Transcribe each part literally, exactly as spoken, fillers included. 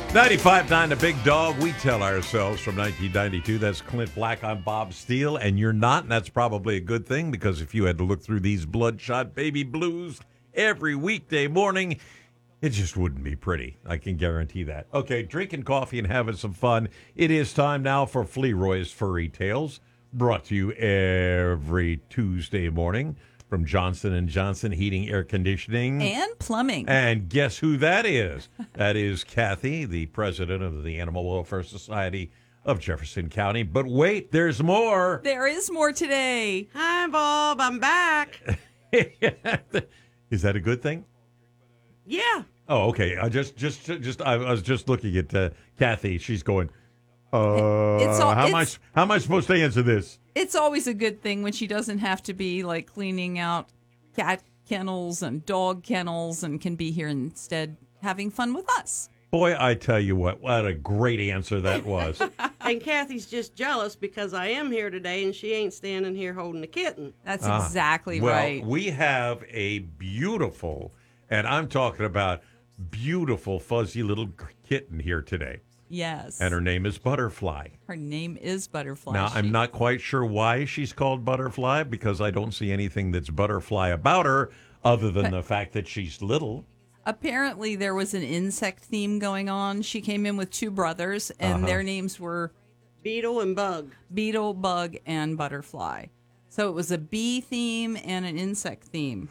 ninety-five point nine The Big Dog. We tell ourselves from nineteen ninety-two. That's Clint Black. I'm Bob Steele, and you're not, and that's probably a good thing, because if you had to look through these bloodshot baby blues every weekday morning, it just wouldn't be pretty. I can guarantee that. Okay, drinking coffee and having some fun. It is time now for Flearoy's Furry Tales, brought to you every Tuesday morning from Johnson and Johnson Heating, Air Conditioning. And plumbing. And guess who that is? That is Kathy, the president of the Animal Welfare Society of Jefferson County. But wait, there's more. There is more today. Hi, Bob. I'm back. Is that a good thing? Yeah. Oh, okay. I just, just, just. I was just looking at uh, Kathy. She's going. Uh, It's all- how am I? it's- How am I supposed to answer this? It's always a good thing when she doesn't have to be like cleaning out cat kennels and dog kennels and can be here instead having fun with us. Boy, I tell you what, what a great answer that was. And Kathy's just jealous because I am here today and she ain't standing here holding a kitten. That's Ah, exactly well, right. we have a beautiful, and I'm talking about beautiful, fuzzy little kitten here today. Yes. And her name is Butterfly. Her name is Butterfly. Now, She- I'm not quite sure why she's called Butterfly, because I don't see anything that's butterfly about her other than the fact that she's little. Apparently, there was an insect theme going on. She came in with two brothers, and Uh-huh. their names were Beetle and Bug. Beetle, Bug, and Butterfly. So it was a bee theme and an insect theme.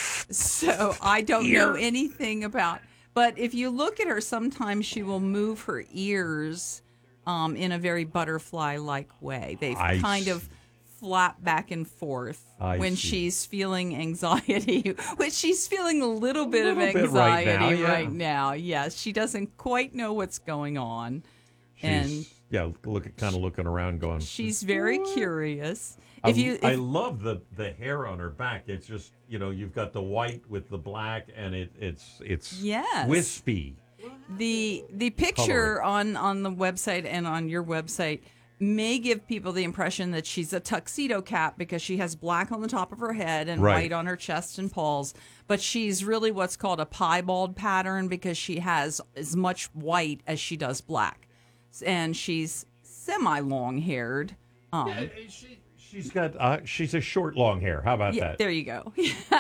So I don't know anything about. But if you look at her, sometimes she will move her ears um, in a very butterfly-like way. They I kind see. of flap back and forth I when see. she's feeling anxiety, which she's feeling a little bit of little bit right anxiety now, yeah. right now. Yes, she doesn't quite know what's going on. and She's, yeah, look, kind of looking around going. she's very curious. I, If you, I if, love the, the hair on her back. It's just, you know, you've got the white with the black, and it it's it's Yes. wispy. the the picture on on the website and on your website may give people the impression that she's a tuxedo cat because she has black on the top of her head and Right. white on her chest and paws, but she's really what's called a piebald pattern because she has as much white as she does black, and she's semi long haired. Um, Yeah, she, she's got uh, she's a short, long hair. How about Yeah, that? there you go.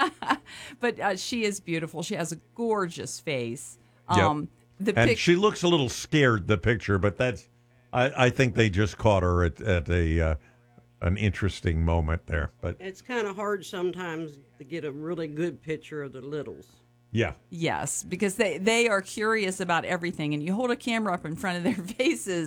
But uh, she is beautiful. She has a gorgeous face. Yep. Um, the And pic- she looks a little scared, the picture, but that's I, I think they just caught her at, at a uh, an interesting moment there. But It's kind of hard sometimes to get a really good picture of the littles. yeah. Yes, because they, they are curious about everything, and you hold a camera up in front of their faces